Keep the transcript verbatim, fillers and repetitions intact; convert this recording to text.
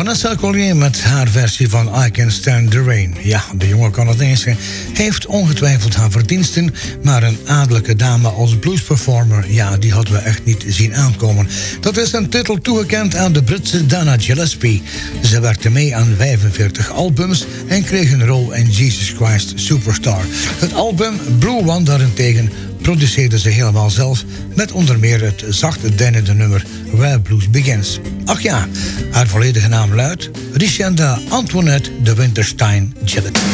Vanessa Collier met haar versie van I Can Stand the Rain. Ja, de jonge Canadese heeft ongetwijfeld haar verdiensten, maar een adellijke dame als bluesperformer, ja, die hadden we echt niet zien aankomen. Dat is een titel toegekend aan de Britse Dana Gillespie. Ze werkte mee aan vijfenveertig albums en kreeg een rol in Jesus Christ Superstar. Het album Blue One daarentegen produceerde ze helemaal zelf, met onder meer het zacht deinende nummer Where Blues Begins. Ach ja, haar volledige naam luidt Richenda Antoinette de Winterstein Gillett.